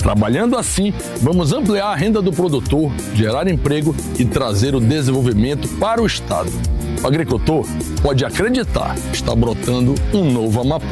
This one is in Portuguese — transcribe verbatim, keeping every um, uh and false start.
Trabalhando assim, vamos ampliar a renda do produtor, gerar emprego e trazer o desenvolvimento para o Estado. O agricultor pode acreditar, está brotando um novo Amapá.